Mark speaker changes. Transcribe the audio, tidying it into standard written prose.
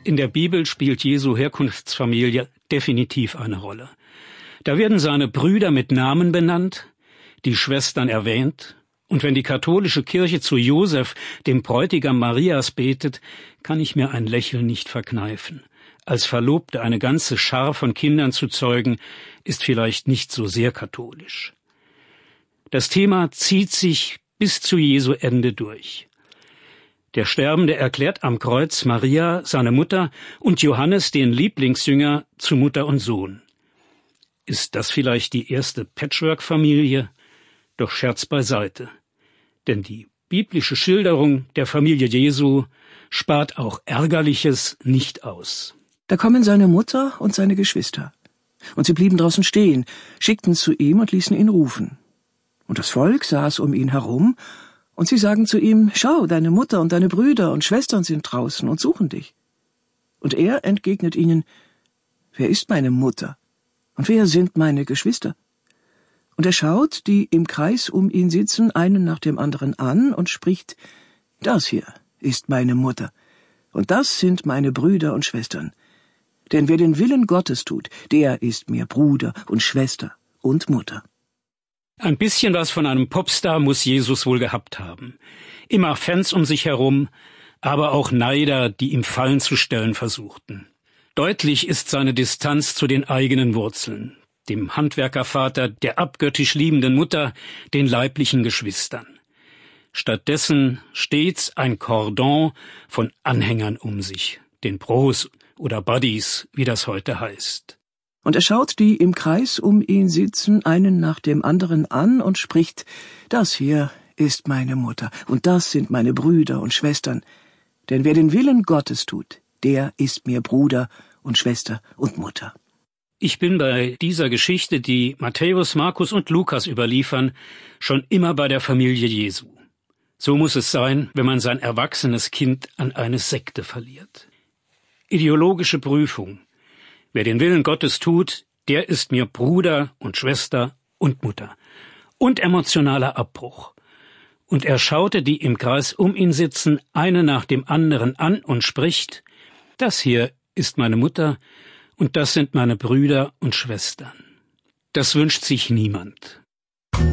Speaker 1: In der Bibel spielt Jesu Herkunftsfamilie definitiv eine Rolle. Da werden seine Brüder mit Namen benannt, die Schwestern erwähnt, und wenn die katholische Kirche zu Josef, dem Bräutigam Marias, betet, kann ich mir ein Lächeln nicht verkneifen. Als Verlobte eine ganze Schar von Kindern zu zeugen, ist vielleicht nicht so sehr katholisch. Das Thema zieht sich bis zu Jesu Ende durch. Der Sterbende erklärt am Kreuz Maria, seine Mutter, und Johannes, den Lieblingsjünger, zu Mutter und Sohn. Ist das vielleicht die erste Patchwork-Familie? Doch Scherz beiseite. Denn die biblische Schilderung der Familie Jesu spart auch Ärgerliches nicht aus.
Speaker 2: Da kommen seine Mutter und seine Geschwister. Und sie blieben draußen stehen, schickten zu ihm und ließen ihn rufen. Und das Volk saß um ihn herum, und sie sagen zu ihm, schau, deine Mutter und deine Brüder und Schwestern sind draußen und suchen dich. Und er entgegnet ihnen, wer ist meine Mutter? Und wer sind meine Geschwister? Und er schaut, die im Kreis um ihn sitzen, einen nach dem anderen an und spricht, das hier ist meine Mutter, und das sind meine Brüder und Schwestern. Denn wer den Willen Gottes tut, der ist mir Bruder und Schwester und Mutter.
Speaker 1: Ein bisschen was von einem Popstar muss Jesus wohl gehabt haben. Immer Fans um sich herum, aber auch Neider, die ihm Fallen zu stellen versuchten. Deutlich ist seine Distanz zu den eigenen Wurzeln, dem Handwerkervater, der abgöttisch liebenden Mutter, den leiblichen Geschwistern. Stattdessen stets ein Kordon von Anhängern um sich, den Bros oder Buddies, wie das heute heißt.
Speaker 2: Und er schaut, die im Kreis um ihn sitzen, einen nach dem anderen an und spricht, das hier ist meine Mutter, und das sind meine Brüder und Schwestern. Denn wer den Willen Gottes tut, der ist mir Bruder und Schwester und Mutter.
Speaker 1: Ich bin bei dieser Geschichte, die Matthäus, Markus und Lukas überliefern, schon immer bei der Familie Jesu. So muss es sein, wenn man sein erwachsenes Kind an eine Sekte verliert. Ideologische Prüfung. Wer den Willen Gottes tut, der ist mir Bruder und Schwester und Mutter. Und emotionaler Abbruch. Und er schaute die im Kreis um ihn sitzen, eine nach dem anderen an und spricht, das hier ist meine Mutter und das sind meine Brüder und Schwestern. Das wünscht sich niemand.